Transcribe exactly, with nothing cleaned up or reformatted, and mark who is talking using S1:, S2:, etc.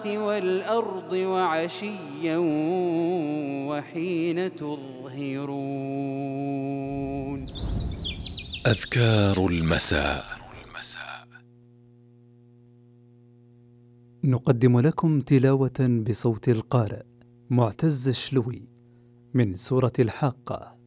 S1: والأرض وعشيا وحين تظهرون.
S2: أذكار المساء.
S3: نقدم لكم تلاوة بصوت القارئ معتز الشلوي من سورة الحاقة.